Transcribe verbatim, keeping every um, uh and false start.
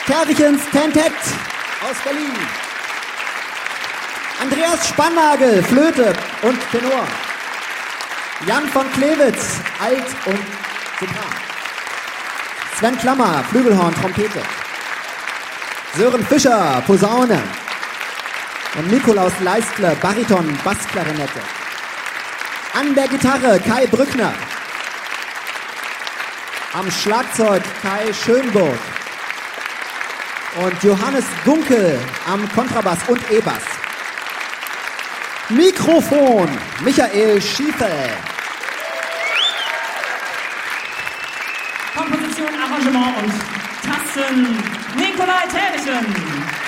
Tervichens Tentett aus Berlin. Andreas Spannagel, Flöte und Tenor. Jan von Klewitz, Alt und Sopran. Sven Klammer, Flügelhorn, Trompete. Sören Fischer, Posaune. Und Nikolaus Leistler, Bariton, Bassklarinette. An der Gitarre Kai Brückner. Am Schlagzeug Kai Schönburg. Und Johannes Gunkel am Kontrabass und E-Bass. Mikrofon Michael Schiefel. Komposition, Arrangement und Tasten Nikolai Tervichen.